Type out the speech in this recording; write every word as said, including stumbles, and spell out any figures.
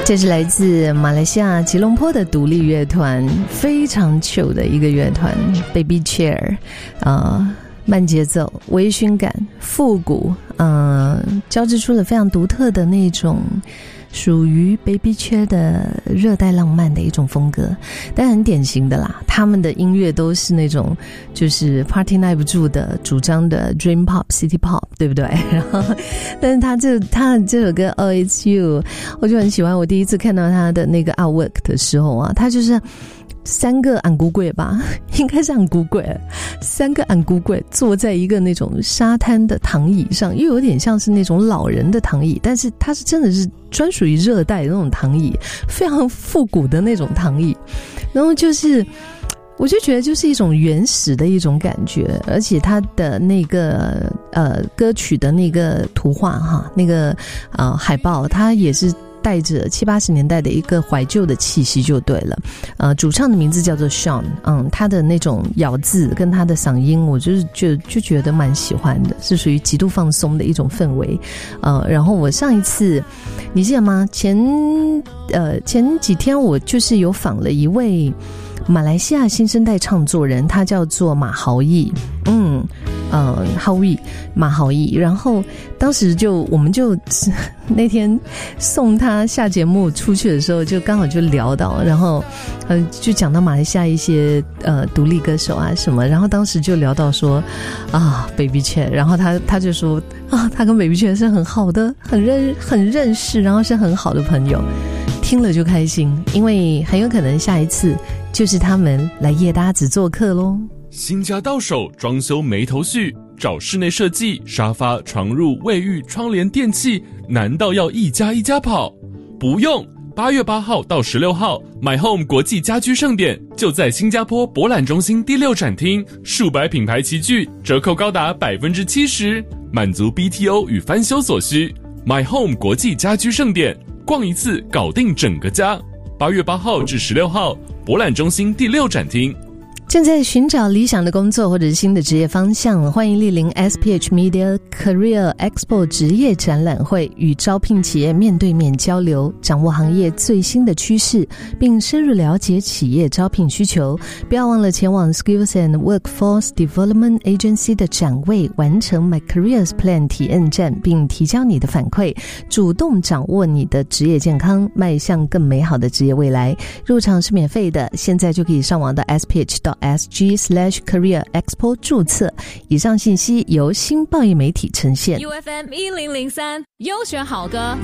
这是来自马来西亚吉隆坡的独立乐团，非常 chill 的一个乐团 Baby Chair， 呃，慢节奏、微醺感、复古，呃，交织出了非常独特的那种属于 Baby Chair 的热带浪漫的一种风格，但很典型的啦，他们的音乐都是那种就是 Party 耐不住的主张的 Dream Pop City Pop， 对不对？然后但是他这他这首歌 Oh It's You 我就很喜欢，我第一次看到他的那个 artwork 的时候啊，他就是三个俺姑贵吧，应该是俺姑贵，三个俺姑贵坐在一个那种沙滩的躺椅上，又有点像是那种老人的躺椅，但是它是真的是专属于热带的那种躺椅，非常复古的那种躺椅，然后就是我就觉得就是一种原始的一种感觉，而且它的那个呃歌曲的那个图画哈，那个呃海报，它也是带着七八十年代的一个怀旧的气息就对了。呃，主唱的名字叫做 Sean， 嗯，他的那种咬字跟他的嗓音，我就是就就觉得蛮喜欢的，是属于极度放松的一种氛围。呃，然后我上一次你记得吗？前呃前几天我就是有访了一位马来西亚新生代唱作人，他叫做马豪义，嗯，呃，豪义，马豪义。然后当时就我们就那天送他下节目出去的时候，就刚好就聊到，然后呃，就讲到马来西亚一些呃独立歌手啊什么，然后当时就聊到说啊 Baby Chair， 然后他他就说啊，他跟 Baby Chair 是很好的，很认很认识，然后是很好的朋友。听了就开心，因为很有可能下一次就是他们来夜搭子做客咯。 新家到手，装修没头绪，找室内设计、沙发、床褥、卫浴、窗帘、电器，难道要一家一家跑？不用，八月八号到十六号 ，My Home 国际家居盛典就在新加坡博览中心第六展厅，数百品牌齐聚，折扣高达百分之七十，满足 B T O 与翻修所需。My Home 国际家居盛典。逛一次搞定整个家，八月八号至十六号，博览中心第六展厅。 正在寻找理想的工作或者是新的职业方向，欢迎莅临 S P H Media Career Expo 职业展览会，与招聘企业面对面交流，掌握行业最新的趋势，并深入了解企业招聘需求。不要忘了前往 Skills and Workforce Development Agency 的展位，完成 My Careers Plan 体验站，并提交你的反馈，主动掌握你的职业健康，迈向更美好的职业未来。入场是免费的，现在就可以上网到 S P H S G slash Career Expo 注册。以上信息由新报业媒体呈现。 U F M 一零零三优选好歌。